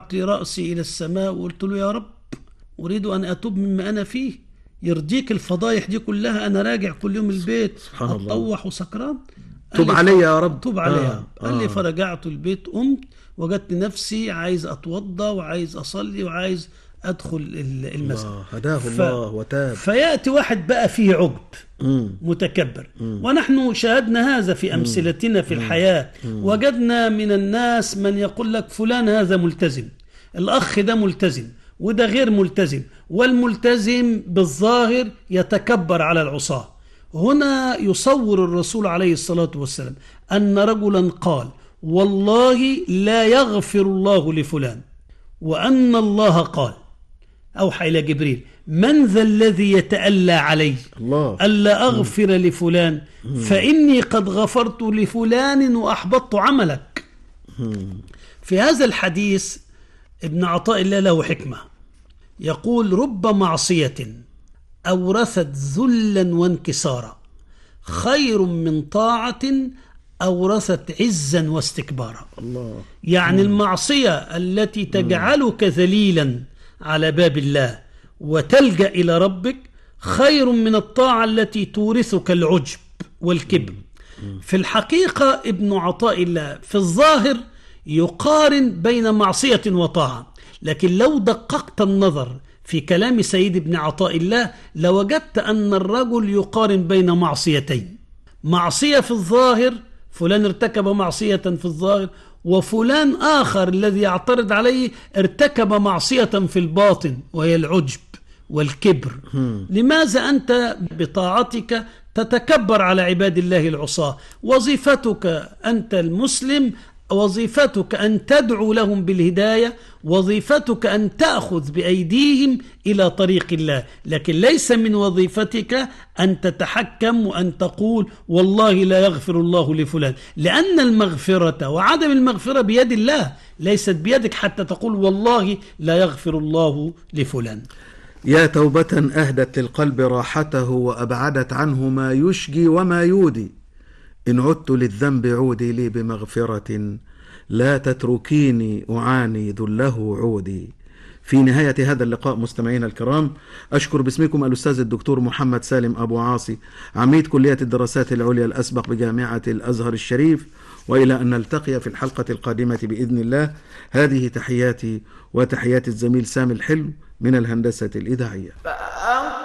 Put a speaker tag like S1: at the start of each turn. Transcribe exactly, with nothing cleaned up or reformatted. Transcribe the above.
S1: رأسي إلى السماء وقلت له يا رب أريد أن أتوب مما أنا فيه، يرضيك الفضايح دي كلها؟ أنا راجع كل يوم البيت أتطوح وسكران،
S2: توب علي يا رب،
S1: توب علي آه. قال آه. لي فرجعت البيت، قمت وجدت نفسي عايز أتوضى وعايز أصلي وعايز أدخل المسجد.
S2: الله هداه ف... الله وتاب.
S1: فيأتي واحد بقى فيه عجب مم. متكبر مم. ونحن شاهدنا هذا في أمثلتنا في الحياة. مم. وجدنا من الناس من يقول لك فلان هذا ملتزم، الأخ ده ملتزم وده غير ملتزم، والملتزم بالظاهر يتكبر على العصاة. هنا يصور الرسول عليه الصلاة والسلام أن رجلا قال والله لا يغفر الله لفلان، وأن الله قال أوحى إلى جبريل من ذا الذي يتألى علي الله ألا أغفر م. لفلان م. فإني قد غفرت لفلان وأحبطت عملك. م. في هذا الحديث ابن عطاء الله له حكمة، يقول رب معصية أورثت ذلا وانكسارا خير من طاعة أورثت عزا واستكبارا. الله. يعني م. المعصية التي تجعلك ذليلا على باب الله وتلجأ إلى ربك خير من الطاعة التي تورثك العجب والكبر. في الحقيقة ابن عطاء الله في الظاهر يقارن بين معصية وطاعة، لكن لو دققت النظر في كلام سيد ابن عطاء الله لوجدت أن الرجل يقارن بين معصيتين، معصية في الظاهر، فلان ارتكب معصية في الظاهر، وفلان آخر الذي يعترض عليه ارتكب معصية في الباطن وهي العجب والكبر. لماذا أنت بطاعتك تتكبر على عباد الله العصاة؟ وظيفتك أنت المسلم، وظيفتك أن تدعو لهم بالهداية، وظيفتك أن تأخذ بأيديهم إلى طريق الله، لكن ليس من وظيفتك أن تتحكم وأن تقول والله لا يغفر الله لفلان، لأن المغفرة وعدم المغفرة بيد الله ليست بيدك حتى تقول والله لا يغفر الله لفلان.
S2: يا توبة أهدت للقلب راحته وأبعدت عنه ما يشجي وما يودي، إن عدت للذنب عودي لي بمغفرة، لا تتركيني أعاني ذله عودي. في نهاية هذا اللقاء مستمعينا الكرام أشكر باسمكم الأستاذ الدكتور محمد سالم أبو عاصي عميد كلية الدراسات العليا الأسبق بجامعة الأزهر الشريف، وإلى أن نلتقي في الحلقة القادمة بإذن الله. هذه تحياتي وتحيات الزميل سامي الحلو من الهندسة الإذاعية.